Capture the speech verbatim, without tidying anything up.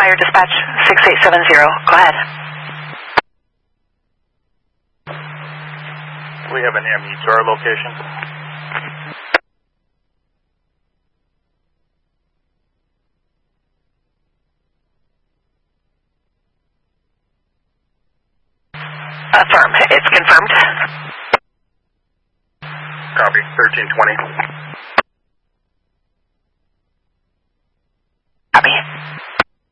Fire Dispatch six eight seven zero. Go ahead. We have an M E to our location. Affirm. It's confirmed. Copy. thirteen twenty.